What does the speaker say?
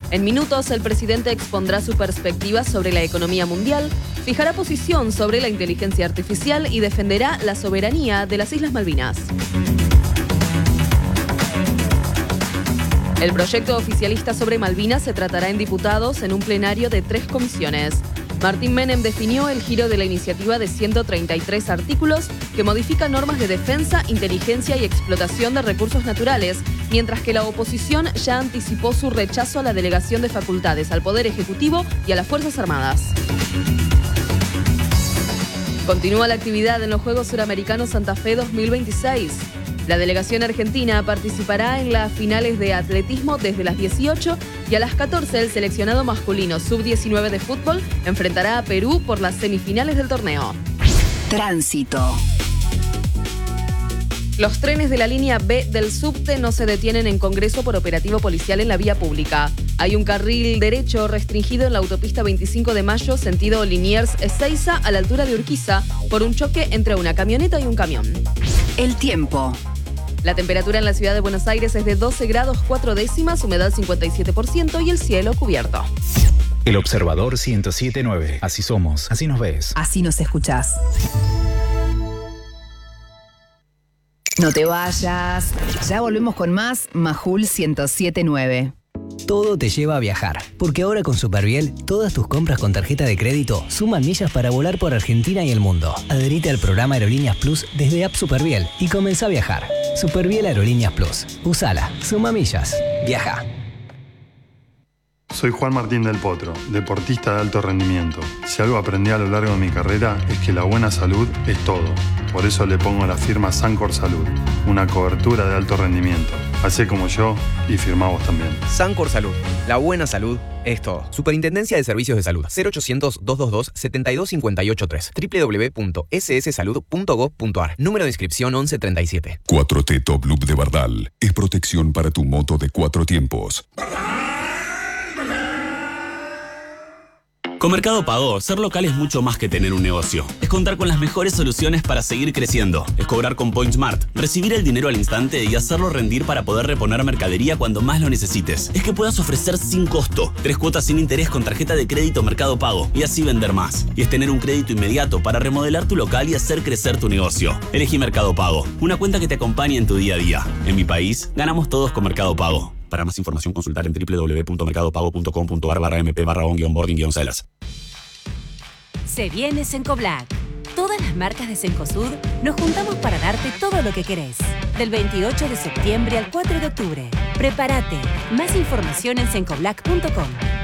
En minutos, el presidente expondrá su perspectiva sobre la economía mundial, fijará posición sobre la inteligencia artificial y defenderá la soberanía de las Islas Malvinas. El proyecto oficialista sobre Malvinas se tratará en diputados en un plenario de 3 comisiones. Martín Menem definió el giro de la iniciativa de 133 artículos que modifican normas de defensa, inteligencia y explotación de recursos naturales, mientras que la oposición ya anticipó su rechazo a la delegación de facultades al Poder Ejecutivo y a las Fuerzas Armadas. Continúa la actividad en los Juegos Suramericanos Santa Fe 2026. La delegación argentina participará en las finales de atletismo desde las 18 y a las 14 el seleccionado masculino sub-19 de fútbol enfrentará a Perú por las semifinales del torneo. Tránsito. Los trenes de la línea B del subte no se detienen en Congreso por operativo policial en la vía pública. Hay un carril derecho restringido en la autopista 25 de Mayo, sentido Liniers-Ezeiza, a la altura de Urquiza, por un choque entre una camioneta y un camión. El tiempo. La temperatura en la ciudad de Buenos Aires es de 12 grados 4 décimas, humedad 57% y el cielo cubierto. El Observador 107.9. Así somos, así nos ves. Así nos escuchás. No te vayas. Ya volvemos con más Majul 107.9. Todo te lleva a viajar, porque ahora con Superviel, todas tus compras con tarjeta de crédito suman millas para volar por Argentina y el mundo. Adherite al programa Aerolíneas Plus desde App Superviel y comenzá a viajar. Superviel Aerolíneas Plus. Usala. Suma millas. Viaja. Soy Juan Martín del Potro, deportista de alto rendimiento. Si algo aprendí a lo largo de mi carrera es que la buena salud es todo. Por eso le pongo la firma Sancor Salud, una cobertura de alto rendimiento. Hacé como yo y firmá vos también. Sancor Salud, la buena salud es todo. Superintendencia de Servicios de Salud, 0800-222-72583, www.sssalud.gov.ar, número de inscripción 1137. 4T Top Loop de Bardal es protección para tu moto de 4 tiempos. Con Mercado Pago, ser local es mucho más que tener un negocio. Es contar con las mejores soluciones para seguir creciendo. Es cobrar con PointsMart, recibir el dinero al instante y hacerlo rendir para poder reponer mercadería cuando más lo necesites. Es que puedas ofrecer sin costo 3 cuotas sin interés con tarjeta de crédito Mercado Pago y así vender más. Y es tener un crédito inmediato para remodelar tu local y hacer crecer tu negocio. Elegí Mercado Pago, una cuenta que te acompañe en tu día a día. En mi país, ganamos todos con Mercado Pago. Para más información, consultar en www.mercadopago.com.ar/on-boarding-sellers. Se viene Cencoblac. Todas las marcas de Cencosud nos juntamos para darte todo lo que querés. Del 28 de septiembre al 4 de octubre. Prepárate. Más información en cencoblac.com.